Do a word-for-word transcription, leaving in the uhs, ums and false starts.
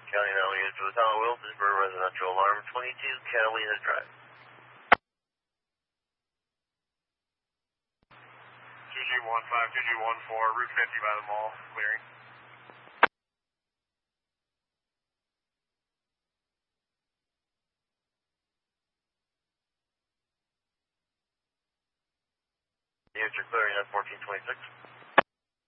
County now unit to the town of Wilsonsburg, residential alarm twenty-two Catalina Drive. two G one five, two G one four, Route fifty by the mall, clearing. Units are clearing at fourteen twenty-six.